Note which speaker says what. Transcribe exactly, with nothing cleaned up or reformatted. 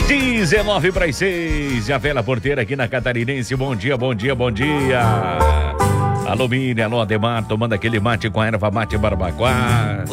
Speaker 1: dezenove para as seis. E a Vela Porteira aqui na Catarinense. Bom dia, bom dia, bom dia. Alô, Miriam, alô, Ademar, tomando aquele mate com a erva mate Barbacoa.